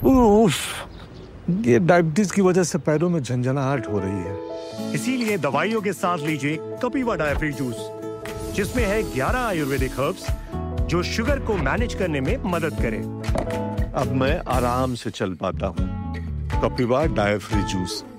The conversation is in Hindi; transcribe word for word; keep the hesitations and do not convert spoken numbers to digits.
उफ, ये डायबिटीज की वजह से पैरों में झंझनाहट हो रही है। इसीलिए दवाइयों के साथ लीजिए कपिवा डायफ्री जूस, जिसमें है ग्यारह आयुर्वेदिक हर्ब्स जो शुगर को मैनेज करने में मदद करें। अब मैं आराम से चल पाता हूँ। कपिवा डायफ्री जूस।